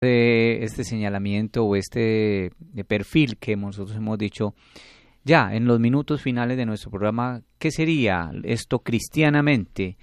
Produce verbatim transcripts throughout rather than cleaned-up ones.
de este señalamiento o este de perfil que nosotros hemos dicho ya en los minutos finales de nuestro programa, ¿qué sería esto cristianamente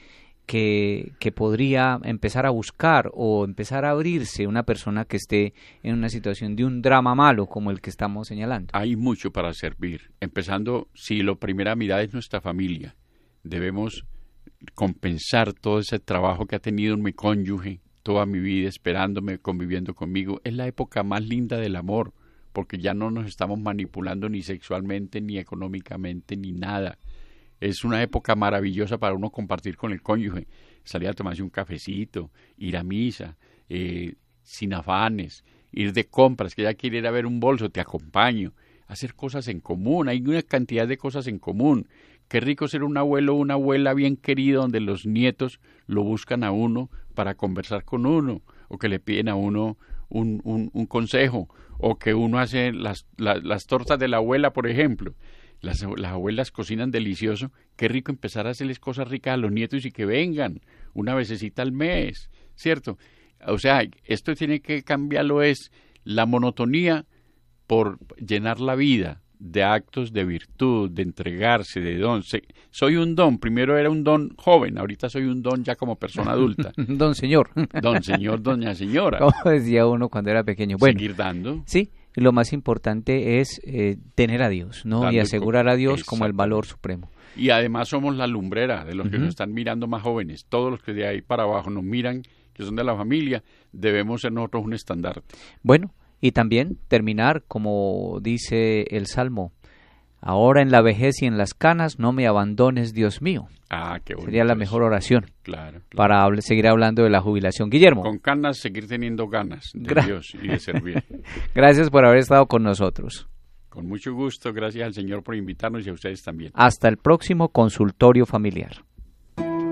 que, que podría empezar a buscar o empezar a abrirse una persona que esté en una situación de un drama malo como el que estamos señalando? Hay mucho para servir, empezando, si la primera mirada es nuestra familia, debemos compensar todo ese trabajo que ha tenido mi cónyuge toda mi vida esperándome, conviviendo conmigo. Es la época más linda del amor, porque ya no nos estamos manipulando ni sexualmente, ni económicamente, ni nada. Es una época maravillosa para uno compartir con el cónyuge, salir a tomarse un cafecito, ir a misa, eh, sin afanes, ir de compras, que ella quiere ir a ver un bolso, te acompaño, hacer cosas en común, hay una cantidad de cosas en común. Qué rico ser un abuelo o una abuela bien querido, donde los nietos lo buscan a uno para conversar con uno, o que le piden a uno un, un, un consejo, o que uno hace las, las, las tortas de la abuela, por ejemplo. Las, las abuelas cocinan delicioso. Qué rico empezar a hacerles cosas ricas a los nietos y que vengan una vecesita al mes, ¿cierto? O sea, esto tiene que cambiarlo, es la monotonía por llenar la vida de actos de virtud, de entregarse, de don. Soy un don, primero era un don joven, ahorita soy un don ya como persona adulta. Don señor. Don señor, doña señora. Como decía uno cuando era pequeño. Bueno, seguir dando. Sí, lo más importante es eh, tener a Dios, ¿no? Dando y asegurar a Dios como el valor supremo. Y además somos la lumbrera de los uh-huh. que nos están mirando más jóvenes. Todos los que de ahí para abajo nos miran, que son de la familia, debemos ser nosotros un estandarte. Bueno, y también terminar, como dice el Salmo, ahora en la vejez y en las canas no me abandones, Dios mío. Ah, qué bonito. Sería la mejor oración. Claro, claro. Para hable, seguir hablando de la jubilación. Guillermo. Con canas seguir teniendo ganas de Gra- Dios y de servir. Gracias por haber estado con nosotros. Con mucho gusto, gracias al Señor por invitarnos y a ustedes también. Hasta el próximo consultorio familiar.